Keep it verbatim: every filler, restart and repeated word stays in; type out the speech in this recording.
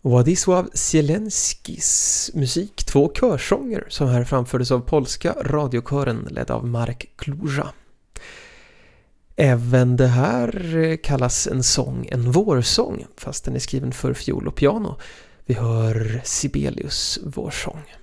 Władysław Zielenskis musik, två körsånger som här framfördes av polska radiokören ledd av Mark Kluja. Även det här kallas en sång, en vårsång, fast den är skriven för fiol och piano. Vi hör Sibelius vårsång.